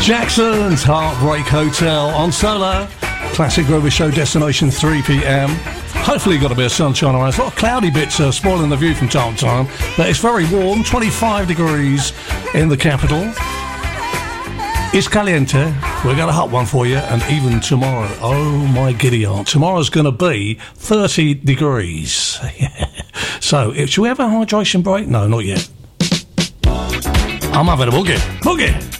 Jackson's Heartbreak Hotel on Solar. Classic Grover Show destination 3 p.m. Hopefully you got a bit of sunshine around. It's a lot of cloudy bits spoiling the view from time to time. But it's very warm, 25 degrees in the capital. It's caliente. We've got a hot one for you. And even tomorrow, oh my giddy aunt, tomorrow's going to be 30 degrees. So, should we have a hydration break? No, not yet. I'm having a boogie. Boogie!